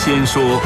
鲜说。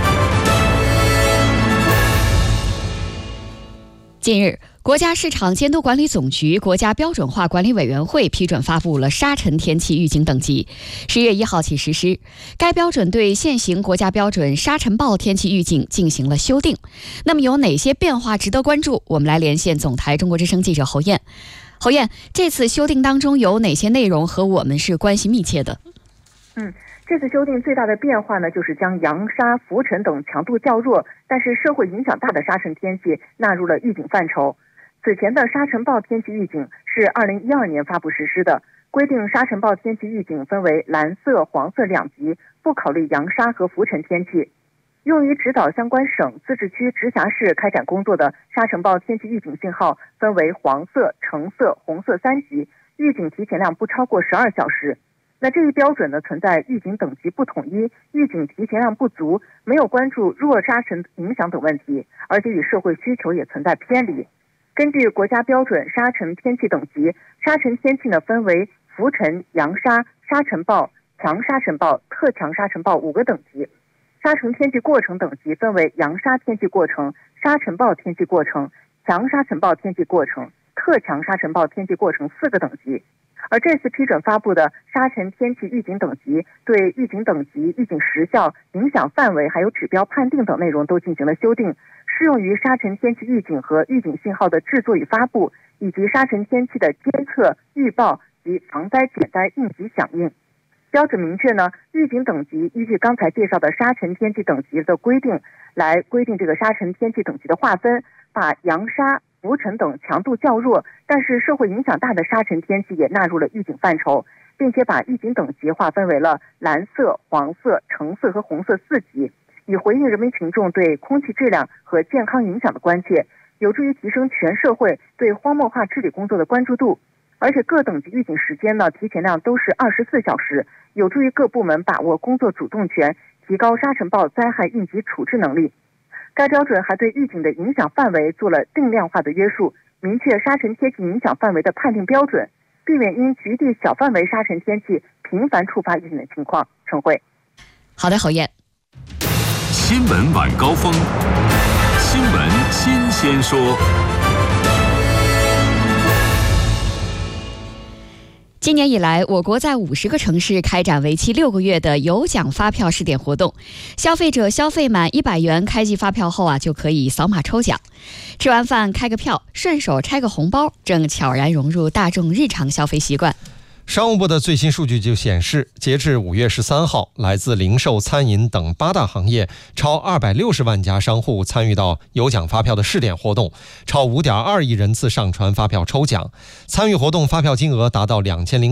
近日，国家市场监督管理总局、国家标准化管理委员会批准发布了沙尘天气预警等级，10月1号起实施。该标准对现行国家标准沙尘暴天气预警进行了修订。那么有哪些变化值得关注？我们来连线总台中国之声记者侯燕。侯燕，这次修订当中有哪些内容和我们是关系密切的？ 这次修订最大的变化呢，就是将扬沙、浮尘等强度较弱，但是社会影响大的沙尘天气纳入了预警范畴。此前的沙尘暴天气预警是2012年发布实施的，规定沙尘暴天气预警分为蓝色、黄色2级，不考虑扬沙和浮尘天气。用于指导相关省、自治区、直辖市开展工作的沙尘暴天气预警信号分为黄色、橙色、红色3级，预警提前量不超过12小时。那这一标准呢，存在预警等级不统一、预警提前量不足、没有关注弱沙尘影响等问题，而且与社会需求也存在偏离。根据国家标准沙尘天气等级，沙尘天气呢分为浮尘、扬沙、沙尘暴、强沙尘暴、特强沙尘暴5个等级。沙尘天气过程等级分为扬沙天气过程、沙尘暴天气过程、强沙尘暴天气过程、特强沙尘暴天气过程4个等级。而这次批准发布的沙尘天气预警等级，对预警等级、预警时效、影响范围还有指标判定等内容都进行了修订，适用于沙尘天气预警和预警信号的制作与发布，以及沙尘天气的监测、预报及防灾减灾应急响应。标准明确呢，预警等级依据刚才介绍的沙尘天气等级的规定来规定这个沙尘天气等级的划分，把扬沙、浮尘等强度较弱但是社会影响大的沙尘天气也纳入了预警范畴，并且把预警等级划分为了蓝色、黄色、橙色和红色4级，以回应人民群众对空气质量和健康影响的关切，有助于提升全社会对荒漠化治理工作的关注度。而且各等级预警时间呢，提前量都是24小时，有助于各部门把握工作主动权，提高沙尘暴灾害应急处置能力。该标准还对预警的影响范围做了定量化的约束，明确沙尘天气影响范围的判定标准，避免因局地小范围沙尘天气频繁触发预警的情况。陈慧。 好的，侯燕。 新闻晚高峰，新闻新鲜说。 今年以来，我国在50个城市开展为期6个月的有奖发票试点活动，消费者消费满100元开具发票后就可以扫码抽奖。吃完饭开个票，顺手拆个红包，正悄然融入大众日常消费习惯。 商务部的最新数据就显示，截至5月13号，来自零售、餐饮等8大行业超260万家商户参与到有奖发票的试点活动，超5.2亿人次上传发票抽奖，参与活动发票金额达到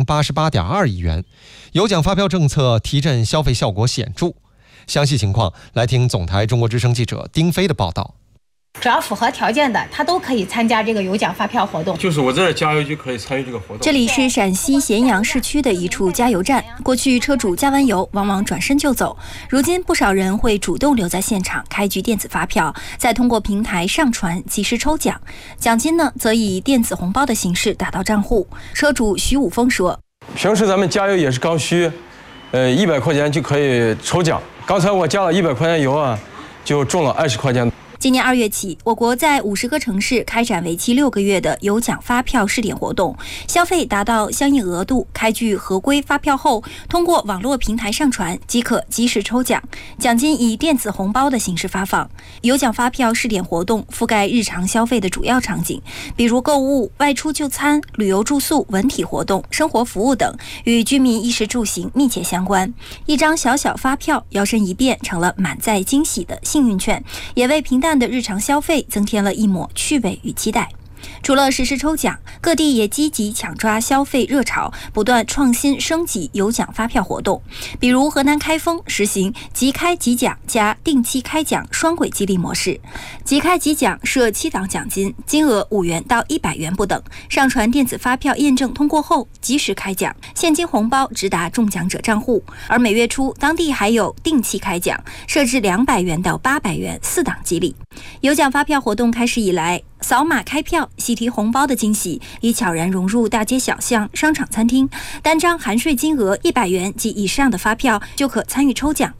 2088.2亿元。有奖发票政策提振消费效果显著。详细情况来听总台中国之声记者丁飞的报道。 只要符合条件的，他都可以参加这个有奖发票活动。 就是我这儿加油就可以参与这个活动。 这里是陕西咸阳市区的一处加油站，过去车主加完油往往转身就走，如今不少人会主动留在现场开具电子发票，再通过平台上传及时抽奖，奖金呢则以电子红包的形式打到账户。车主徐武峰说： 平时咱们加油也是刚需，100块钱就可以抽奖，刚才我加了100块钱油就中了20块钱。 今年2月起，我国在50个城市开展为期6个月的有奖发票试点活动，消费达到相应额度，开具合规发票后，通过网络平台上传即可及时抽奖，奖金以电子红包的形式发放。有奖发票试点活动覆盖日常消费的主要场景，比如购物、外出就餐、旅游住宿、文体活动、生活服务等，与居民衣食住行密切相关。一张小小发票摇身一变成了满载惊喜的幸运券，也为平淡的日常消费增添了一抹趣味与期待。除了实施抽奖，各地也积极抢抓消费热潮，不断创新升级有奖发票活动。比如河南开封实行即开即奖加定期开奖双轨激励模式，即开即奖设7档奖金，金额5元到100元不等，上传电子发票验证通过后及时开奖，现金红包直达中奖者账户。而每月初当地还有定期开奖，设置200元到800元4档激励。有奖发票活动开始以来，扫码开票、喜提红包的惊喜已悄然融入大街小巷、商场餐厅。单张含税金额100元及以上的发票就可参与抽奖，